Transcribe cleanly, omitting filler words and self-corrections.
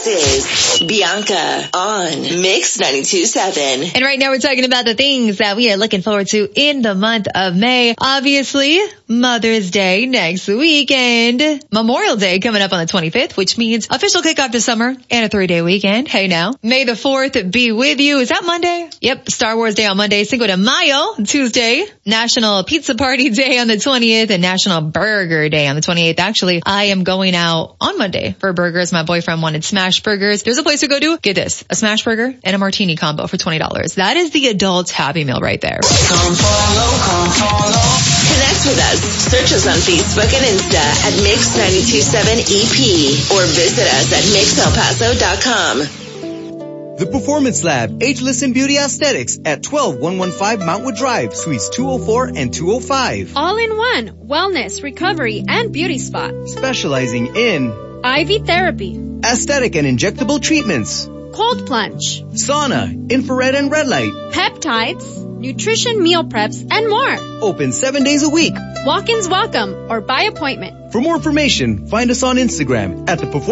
This is Bianca on Mix 92.7. And right now we're talking about the things that we are looking forward to in the month of May. Obviously, Mother's Day next weekend. Memorial Day coming up on the 25th, which means official kickoff to summer and a 3-day weekend. Hey now. May the 4th be with you. Is that Monday? Yep. Star Wars Day on Monday. Cinco de Mayo, Tuesday. National Pizza Party Day on the 20th and National Burger Day on the 28th. Actually, I am going out on Monday for burgers. My boyfriend wanted smash burgers. There's a place to go to. Get this. A smash burger and a martini combo for $20. That is the adult's Happy Meal right there. Come follow. Connect with us. Search us on Facebook and Insta at Mix927EP or visit us at MixElPaso.com. The Performance Lab, Ageless in Beauty Aesthetics at 12115 Mountwood Drive, Suites 204 and 205. All-in-one wellness, recovery, and beauty spa. Specializing in IV therapy, aesthetic and injectable treatments, cold plunge, sauna, infrared and red light, peptides, nutrition meal preps, and more. Open 7 days a week. Walk-ins welcome or by appointment. For more information, find us on Instagram at The Performance